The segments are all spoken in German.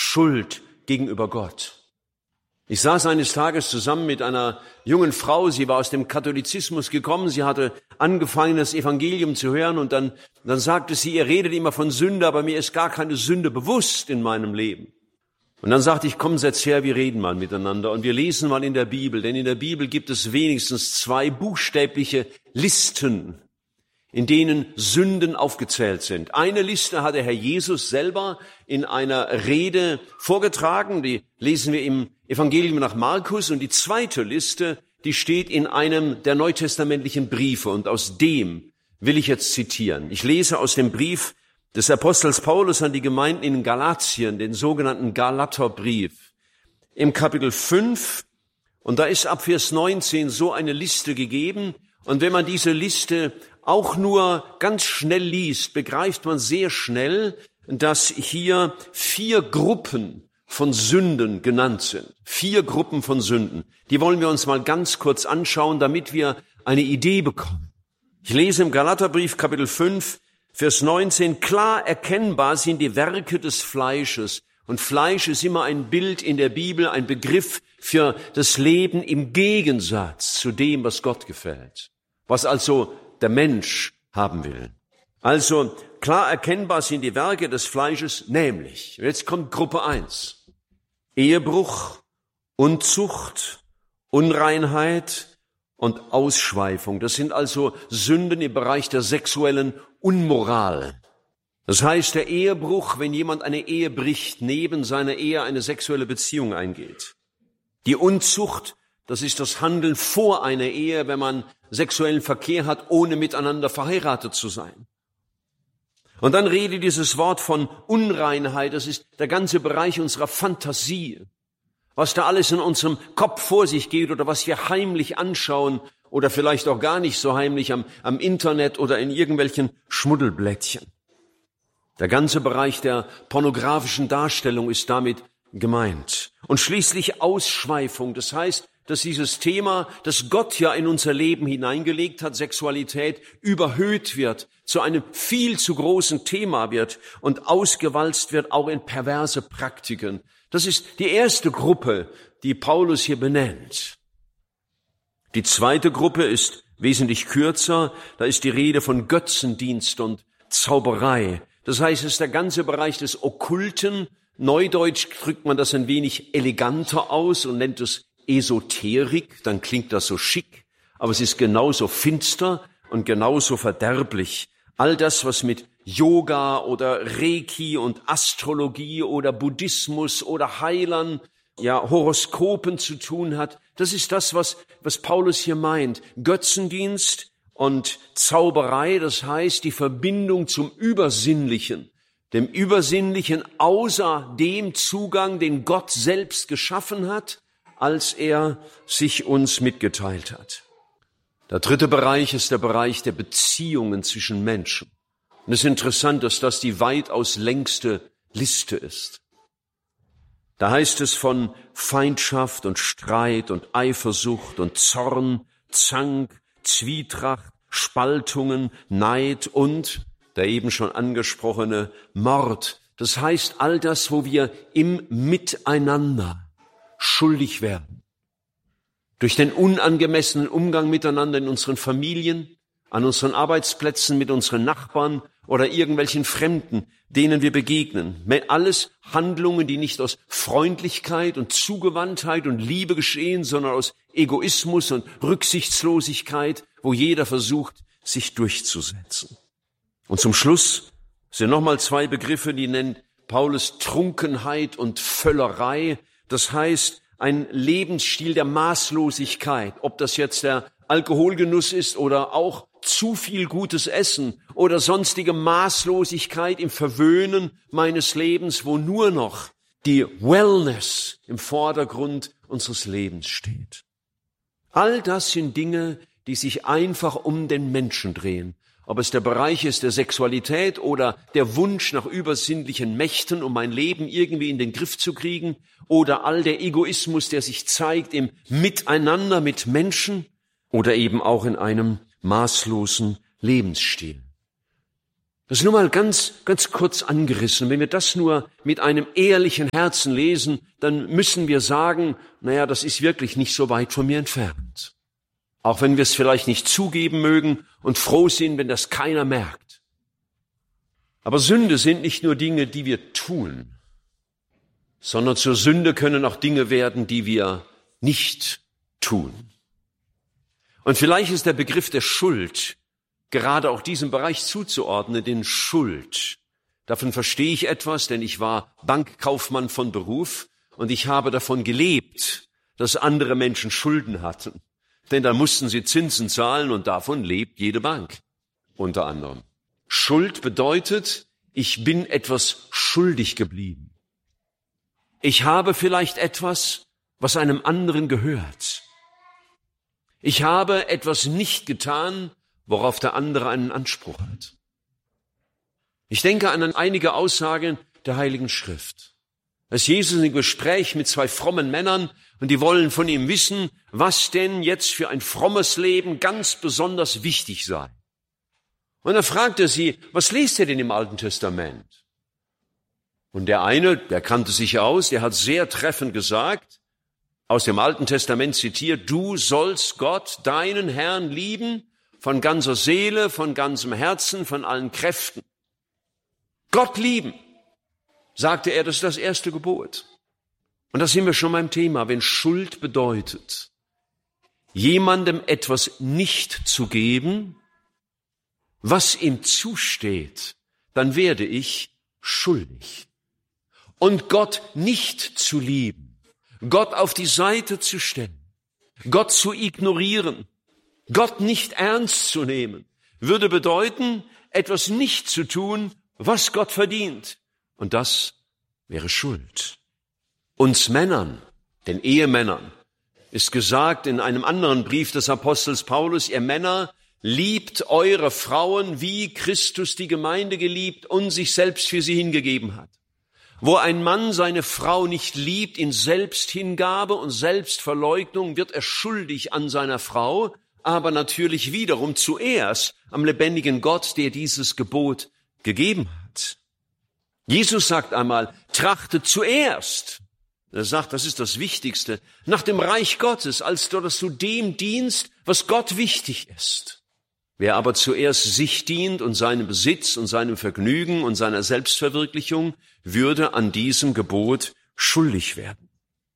Schuld gegenüber Gott. Ich saß eines Tages zusammen mit einer jungen Frau, sie war aus dem Katholizismus gekommen, sie hatte angefangen, das Evangelium zu hören und dann sagte sie, ihr redet immer von Sünde, aber mir ist gar keine Sünde bewusst in meinem Leben. Und dann sagte ich, komm, setz her, wir reden mal miteinander und wir lesen mal in der Bibel, denn in der Bibel gibt es wenigstens 2 buchstäbliche Listen, in denen Sünden aufgezählt sind. Eine Liste hat der Herr Jesus selber in einer Rede vorgetragen, die lesen wir im Evangelium nach Markus, und die zweite Liste, die steht in einem der neutestamentlichen Briefe, und aus dem will ich jetzt zitieren. Ich lese aus dem Brief des Apostels Paulus an die Gemeinden in Galatien, den sogenannten Galaterbrief, im Kapitel 5, und da ist ab Vers 19 so eine Liste gegeben, und wenn man diese Liste auch nur ganz schnell liest, begreift man sehr schnell, dass hier 4 Gruppen von Sünden genannt sind. 4 Gruppen von Sünden. Die wollen wir uns mal ganz kurz anschauen, damit wir eine Idee bekommen. Ich lese im Galaterbrief Kapitel 5, Vers 19, klar erkennbar sind die Werke des Fleisches. Und Fleisch ist immer ein Bild in der Bibel, ein Begriff für das Leben im Gegensatz zu dem, was Gott gefällt. Was also der Mensch haben will. Also klar erkennbar sind die Werke des Fleisches, nämlich, jetzt kommt Gruppe 1, Ehebruch, Unzucht, Unreinheit und Ausschweifung. Das sind also Sünden im Bereich der sexuellen Unmoral. Das heißt, der Ehebruch, wenn jemand eine Ehe bricht, neben seiner Ehe eine sexuelle Beziehung eingeht. Die Unzucht, das ist das Handeln vor einer Ehe, wenn man sexuellen Verkehr hat, ohne miteinander verheiratet zu sein. Und dann redet dieses Wort von Unreinheit, das ist der ganze Bereich unserer Fantasie. Was da alles in unserem Kopf vor sich geht oder was wir heimlich anschauen oder vielleicht auch gar nicht so heimlich am Internet oder in irgendwelchen Schmuddelblättchen. Der ganze Bereich der pornografischen Darstellung ist damit gemeint. Und schließlich Ausschweifung, das heißt, dass dieses Thema, das Gott ja in unser Leben hineingelegt hat, Sexualität, überhöht wird, zu einem viel zu großen Thema wird und ausgewalzt wird, auch in perverse Praktiken. Das ist die erste Gruppe, die Paulus hier benennt. Die zweite Gruppe ist wesentlich kürzer. Da ist die Rede von Götzendienst und Zauberei. Das heißt, es ist der ganze Bereich des Okkulten. Neudeutsch drückt man das ein wenig eleganter aus und nennt es Esoterik, dann klingt das so schick, aber es ist genauso finster und genauso verderblich. All das, was mit Yoga oder Reiki und Astrologie oder Buddhismus oder Heilern, ja, Horoskopen zu tun hat, das ist das, was Paulus hier meint. Götzendienst und Zauberei, das heißt die Verbindung zum Übersinnlichen, dem Übersinnlichen außer dem Zugang, den Gott selbst geschaffen hat, als er sich uns mitgeteilt hat. Der dritte Bereich ist der Bereich der Beziehungen zwischen Menschen. Und es ist interessant, dass das die weitaus längste Liste ist. Da heißt es von Feindschaft und Streit und Eifersucht und Zorn, Zank, Zwietracht, Spaltungen, Neid und der eben schon angesprochene Mord. Das heißt all das, wo wir im Miteinander schuldig werden. Durch den unangemessenen Umgang miteinander in unseren Familien, an unseren Arbeitsplätzen, mit unseren Nachbarn oder irgendwelchen Fremden, denen wir begegnen. Alles Handlungen, die nicht aus Freundlichkeit und Zugewandtheit und Liebe geschehen, sondern aus Egoismus und Rücksichtslosigkeit, wo jeder versucht, sich durchzusetzen. Und zum Schluss sind nochmal 2 Begriffe, die nennt Paulus Trunkenheit und Völlerei. Das heißt, ein Lebensstil der Maßlosigkeit, ob das jetzt der Alkoholgenuss ist oder auch zu viel gutes Essen oder sonstige Maßlosigkeit im Verwöhnen meines Lebens, wo nur noch die Wellness im Vordergrund unseres Lebens steht. All das sind Dinge, die sich einfach um den Menschen drehen. Ob es der Bereich ist der Sexualität oder der Wunsch nach übersinnlichen Mächten, um mein Leben irgendwie in den Griff zu kriegen, oder all der Egoismus, der sich zeigt im Miteinander mit Menschen oder eben auch in einem maßlosen Lebensstil. Das ist nur mal ganz kurz angerissen. Wenn wir das nur mit einem ehrlichen Herzen lesen, dann müssen wir sagen, naja, das ist wirklich nicht so weit von mir entfernt. Auch wenn wir es vielleicht nicht zugeben mögen und froh sind, wenn das keiner merkt. Aber Sünde sind nicht nur Dinge, die wir tun, sondern zur Sünde können auch Dinge werden, die wir nicht tun. Und vielleicht ist der Begriff der Schuld gerade auch diesem Bereich zuzuordnen, den Schuld. Davon verstehe ich etwas, denn ich war Bankkaufmann von Beruf und ich habe davon gelebt, dass andere Menschen Schulden hatten. Denn da mussten sie Zinsen zahlen und davon lebt jede Bank, unter anderem. Schuld bedeutet, ich bin etwas schuldig geblieben. Ich habe vielleicht etwas, was einem anderen gehört. Ich habe etwas nicht getan, worauf der andere einen Anspruch hat. Ich denke an einige Aussagen der Heiligen Schrift. Als Jesus im Gespräch mit zwei frommen Männern und die wollen von ihm wissen, was denn jetzt für ein frommes Leben ganz besonders wichtig sei. Und dann fragt er sie, was lest ihr denn im Alten Testament? Und der eine, der kannte sich aus, der hat sehr treffend gesagt, aus dem Alten Testament zitiert, du sollst Gott, deinen Herrn, lieben, von ganzer Seele, von ganzem Herzen, von allen Kräften. Gott lieben, sagte er, das ist das erste Gebot. Und da sind wir schon beim Thema, wenn Schuld bedeutet, jemandem etwas nicht zu geben, was ihm zusteht, dann werde ich schuldig. Und Gott nicht zu lieben, Gott auf die Seite zu stellen, Gott zu ignorieren, Gott nicht ernst zu nehmen, würde bedeuten, etwas nicht zu tun, was Gott verdient. Und das wäre Schuld. Uns Männern, den Ehemännern, ist gesagt in einem anderen Brief des Apostels Paulus, ihr Männer, liebt eure Frauen, wie Christus die Gemeinde geliebt und sich selbst für sie hingegeben hat. Wo ein Mann seine Frau nicht liebt in Selbsthingabe und Selbstverleugnung, wird er schuldig an seiner Frau, aber natürlich wiederum zuerst am lebendigen Gott, der dieses Gebot gegeben hat. Jesus sagt einmal, trachtet zuerst, er sagt, das ist das Wichtigste, nach dem Reich Gottes, als dass du dem dienst, was Gott wichtig ist. Wer aber zuerst sich dient und seinem Besitz und seinem Vergnügen und seiner Selbstverwirklichung, würde an diesem Gebot schuldig werden.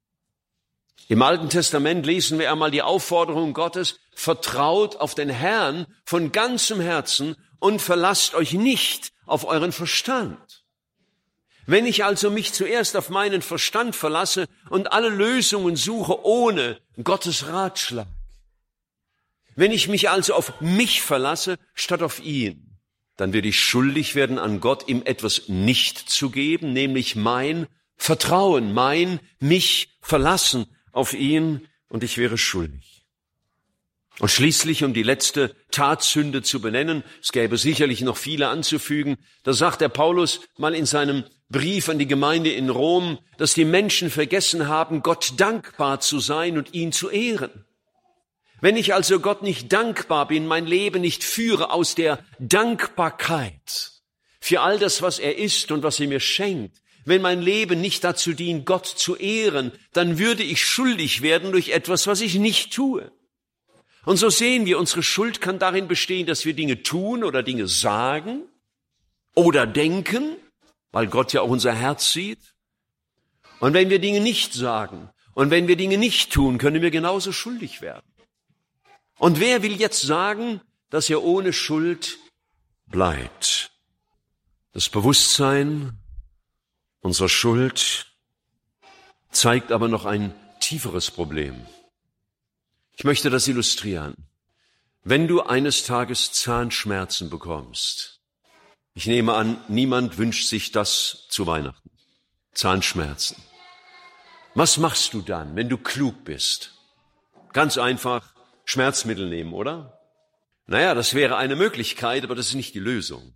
Im Alten Testament lesen wir einmal die Aufforderung Gottes, vertraut auf den Herrn von ganzem Herzen und verlasst euch nicht auf euren Verstand. Wenn ich also mich zuerst auf meinen Verstand verlasse und alle Lösungen suche ohne Gottes Ratschlag, wenn ich mich also auf mich verlasse statt auf ihn, dann werde ich schuldig werden an Gott, ihm etwas nicht zu geben, nämlich mein Vertrauen, mich verlassen auf ihn, und ich wäre schuldig. Und schließlich, um die letzte Tatsünde zu benennen, es gäbe sicherlich noch viele anzufügen, da sagt der Paulus mal in seinem Brief an die Gemeinde in Rom, dass die Menschen vergessen haben, Gott dankbar zu sein und ihn zu ehren. Wenn ich also Gott nicht dankbar bin, mein Leben nicht führe aus der Dankbarkeit für all das, was er ist und was er mir schenkt, wenn mein Leben nicht dazu dient, Gott zu ehren, dann würde ich schuldig werden durch etwas, was ich nicht tue. Und so sehen wir, unsere Schuld kann darin bestehen, dass wir Dinge tun oder Dinge sagen oder denken, weil Gott ja auch unser Herz sieht. Und wenn wir Dinge nicht sagen und wenn wir Dinge nicht tun, können wir genauso schuldig werden. Und wer will jetzt sagen, dass er ohne Schuld bleibt? Das Bewusstsein unserer Schuld zeigt aber noch ein tieferes Problem. Ich möchte das illustrieren. Wenn du eines Tages Zahnschmerzen bekommst, ich nehme an, niemand wünscht sich das zu Weihnachten. Zahnschmerzen. Was machst du dann, wenn du klug bist? Ganz einfach Schmerzmittel nehmen, oder? Naja, das wäre eine Möglichkeit, aber das ist nicht die Lösung.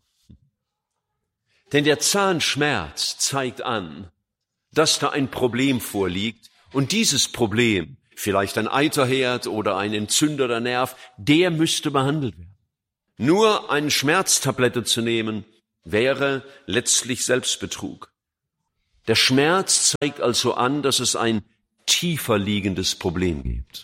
Denn der Zahnschmerz zeigt an, dass da ein Problem vorliegt und dieses Problem, vielleicht ein Eiterherd oder ein entzündeter Nerv, der müsste behandelt werden. Nur eine Schmerztablette zu nehmen, wäre letztlich Selbstbetrug. Der Schmerz zeigt also an, dass es ein tiefer liegendes Problem gibt.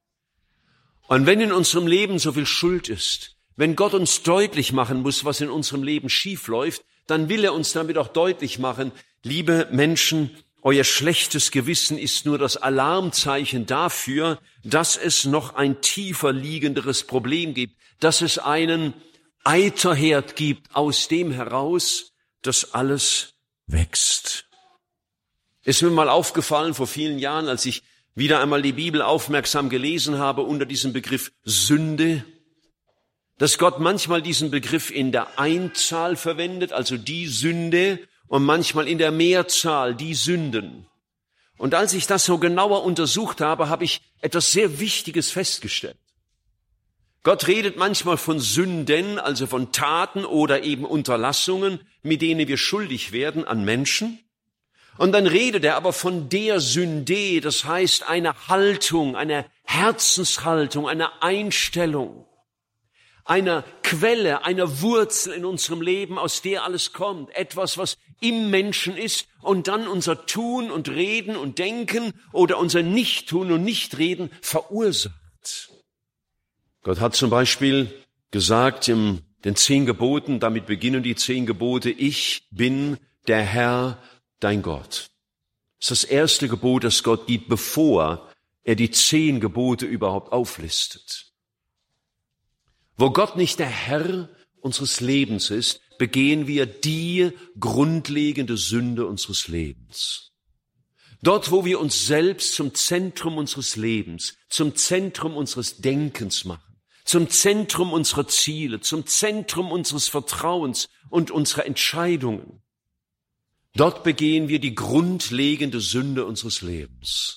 Und wenn in unserem Leben so viel Schuld ist, wenn Gott uns deutlich machen muss, was in unserem Leben schief läuft, dann will er uns damit auch deutlich machen, liebe Menschen, euer schlechtes Gewissen ist nur das Alarmzeichen dafür, dass es noch ein tiefer liegenderes Problem gibt, dass es einen Eiterherd gibt, aus dem heraus das alles wächst. Ist mir mal aufgefallen vor vielen Jahren, als ich wieder einmal die Bibel aufmerksam gelesen habe unter diesem Begriff Sünde, dass Gott manchmal diesen Begriff in der Einzahl verwendet, also die Sünde, und manchmal in der Mehrzahl die Sünden. Und als ich das so genauer untersucht habe, habe ich etwas sehr Wichtiges festgestellt. Gott redet manchmal von Sünden, also von Taten oder eben Unterlassungen, mit denen wir schuldig werden an Menschen. Und dann redet er aber von der Sünde, das heißt eine Haltung, eine Herzenshaltung, eine Einstellung, einer Quelle, einer Wurzel in unserem Leben, aus der alles kommt. Etwas, was im Menschen ist und dann unser Tun und Reden und Denken oder unser Nichttun und Nichtreden verursacht. Gott hat zum Beispiel gesagt in den 10 Geboten, damit beginnen die 10 Gebote, ich bin der Herr, dein Gott. Das ist das erste Gebot, das Gott gibt, bevor er die 10 Gebote überhaupt auflistet. Wo Gott nicht der Herr unseres Lebens ist, begehen wir die grundlegende Sünde unseres Lebens. Dort, wo wir uns selbst zum Zentrum unseres Lebens, zum Zentrum unseres Denkens machen, zum Zentrum unserer Ziele, zum Zentrum unseres Vertrauens und unserer Entscheidungen, dort begehen wir die grundlegende Sünde unseres Lebens.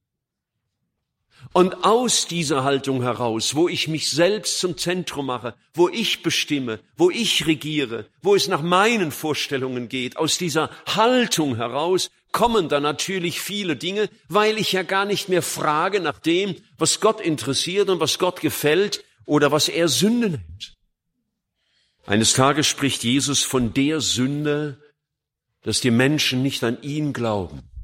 Und aus dieser Haltung heraus, wo ich mich selbst zum Zentrum mache, wo ich bestimme, wo ich regiere, wo es nach meinen Vorstellungen geht, aus dieser Haltung heraus kommen dann natürlich viele Dinge, weil ich ja gar nicht mehr frage nach dem, was Gott interessiert und was Gott gefällt oder was er Sünde nennt. Eines Tages spricht Jesus von der Sünde, dass die Menschen nicht an ihn glauben,